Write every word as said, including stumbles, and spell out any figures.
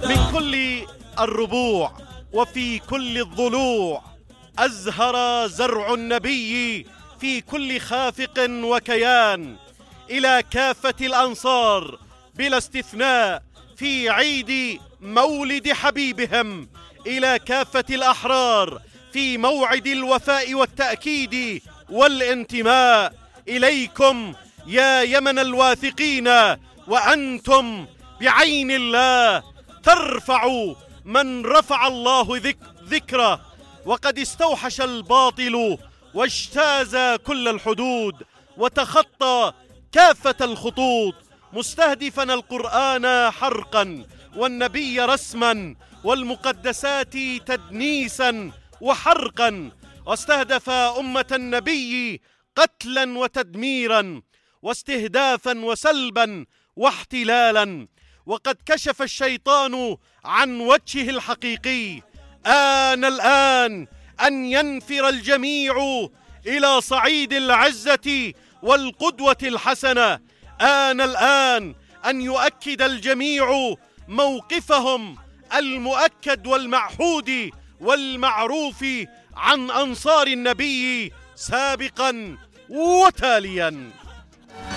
من كل الربوع وفي كل الضلوع أزهر زرع النبي في كل خافق وكيان، إلى كافة الأنصار بلا استثناء في عيد مولد حبيبهم، إلى كافة الأحرار في موعد الوفاء والتأكيد والانتماء. إليكم يا يمن الواثقين وأنتم بعين الله ترفع من رفع الله ذك ذكره، وقد استوحش الباطل واجتاز كل الحدود وتخطى كافة الخطوط، مستهدفا القرآن حرقا والنبي رسما والمقدسات تدنيسا وحرقا، واستهدف أمة النبي قتلا وتدميرا واستهدافا وسلبا واحتلالا. وقد كشف الشيطان عن وجهه الحقيقي. آن الآن أن ينفر الجميع إلى صعيد العزة والقدوة الحسنة. آن الآن أن يؤكد الجميع موقفهم المؤكد والمعهود والمعروف عن أنصار النبي سابقا وتاليا.